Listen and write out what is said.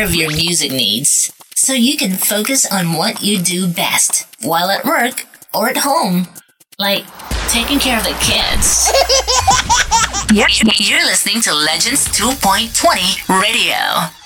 care of your music needs so you can focus on what you do best while at work or at home, like taking care of the kids. You're listening to Legends 2.20 Radio.